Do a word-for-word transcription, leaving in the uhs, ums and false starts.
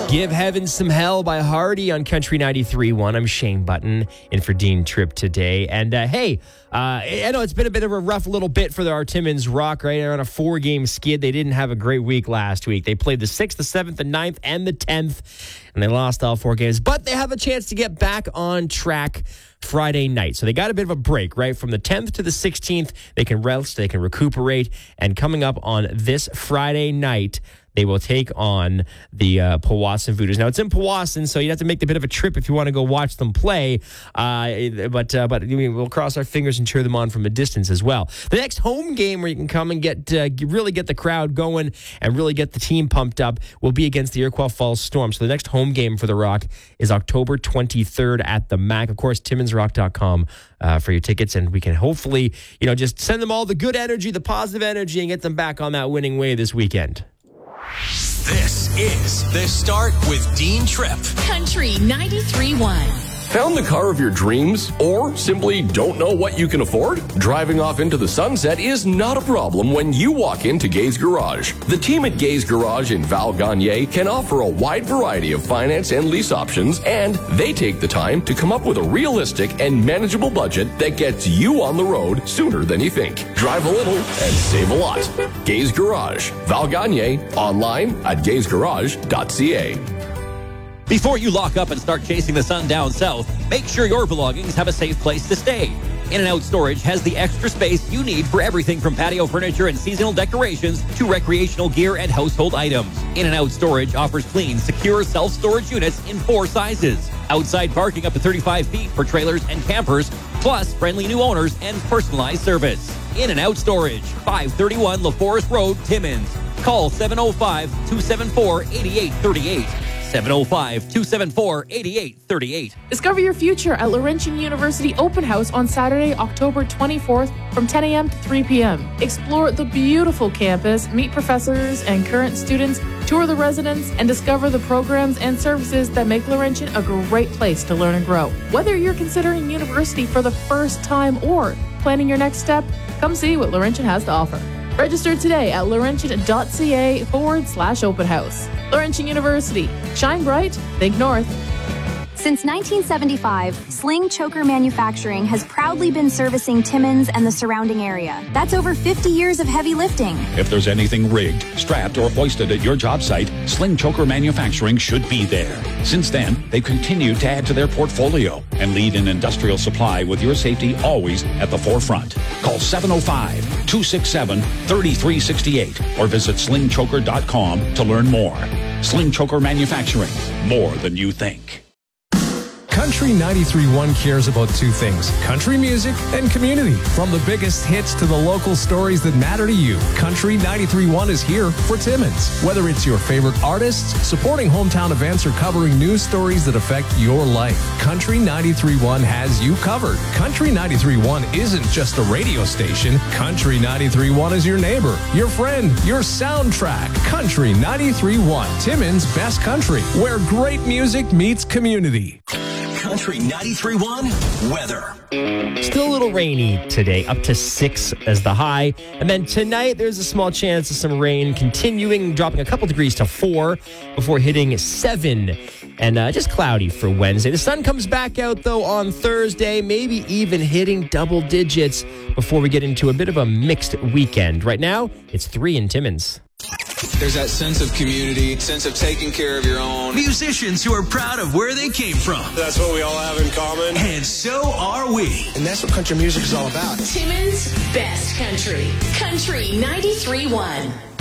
Give Heaven Some Hell by Hardy on Country ninety-three point one. I'm Shane Button in for Dean Tripp today. And uh, hey, uh, I know it's been a bit of a rough little bit for our Timmins Rock, right? They're on a four-game skid. They didn't have a great week last week. They played the sixth, the seventh, the ninth, and the tenth, and they lost all four games. But they have a chance to get back on track Friday night. So they got a bit of a break, right? From the tenth to the sixteenth, they can rest, they can recuperate. And coming up on this Friday night, they will take on the uh, Powassan Voodoos. Now, it's in Powassan, so you have to make a bit of a trip if you want to go watch them play. Uh, but uh, but I mean, we'll cross our fingers and cheer them on from a distance as well. The next home game where you can come and get uh, really get the crowd going and really get the team pumped up will be against the Iroquois Falls Storm. So the next home game for the Rock is October twenty-third at the M A C. Of course, timmins rock dot com uh, for your tickets, and we can hopefully, you know, just send them all the good energy, the positive energy, and get them back on that winning way this weekend. This is The Start with Dean Tripp. Country ninety-three point one. Found the car of your dreams? Or simply don't know what you can afford? Driving off into the sunset is not a problem when you walk into Gaze Garage. The team at Gaze Garage in Val Gagne can offer a wide variety of finance and lease options, and they take the time to come up with a realistic and manageable budget that gets you on the road sooner than you think. Drive a little and save a lot. Gaze Garage, Val Gagne, online at gaze garage dot c a. Before you lock up and start chasing the sun down south, make sure your belongings have a safe place to stay. In-N-Out Storage has the extra space you need for everything from patio furniture and seasonal decorations to recreational gear and household items. In-N-Out Storage offers clean, secure self-storage units in four sizes. Outside parking up to thirty-five feet for trailers and campers, plus friendly new owners and personalized service. In-N-Out Storage, five thirty-one LaForest Road, Timmins. Call seven oh five, two seven four, eight eight three eight. seven oh five, two seven four, eight eight three eight. Discover your future at Laurentian University Open House on Saturday, October twenty-fourth from ten a.m. to three p.m. Explore the beautiful campus, meet professors and current students, tour the residents, and discover the programs and services that make Laurentian a great place to learn and grow. Whether you're considering university for the first time or planning your next step, come see what Laurentian has to offer. Register today at laurentian.ca forward slash open house. Laurentian University. Shine bright, think north. Since nineteen seventy-five, Sling Choker Manufacturing has proudly been servicing Timmins and the surrounding area. That's over fifty years of heavy lifting. If there's anything rigged, strapped, or hoisted at your job site, Sling Choker Manufacturing should be there. Since then, they've continued to add to their portfolio and lead in industrial supply with your safety always at the forefront. Call seven oh five, two six seven, three three six eight or visit sling choker dot com to learn more. Sling Choker Manufacturing, more than you think. Country ninety-three point one cares about two things: country music and community. From the biggest hits to the local stories that matter to you, Country ninety-three point one is here for Timmins. Whether it's your favorite artists, supporting hometown events, or covering news stories that affect your life, Country ninety-three point one has you covered. Country ninety-three point one isn't just a radio station. Country ninety-three point one is your neighbor, your friend, your soundtrack. Country ninety-three point one, Timmins' best country, where great music meets community. Country ninety-three point one weather. Still a little rainy today, up to six as the high. And then tonight, there's a small chance of some rain continuing, dropping a couple degrees to four before hitting seven. And uh, just cloudy for Wednesday. The sun comes back out, though, on Thursday, maybe even hitting double digits before we get into a bit of a mixed weekend. Right now, it's three in Timmins. There's that sense of community, sense of taking care of your own. Musicians who are proud of where they came from. That's what we all have in common. And so are we. And that's what country music is all about. Timmins' best country. Country ninety-three point one.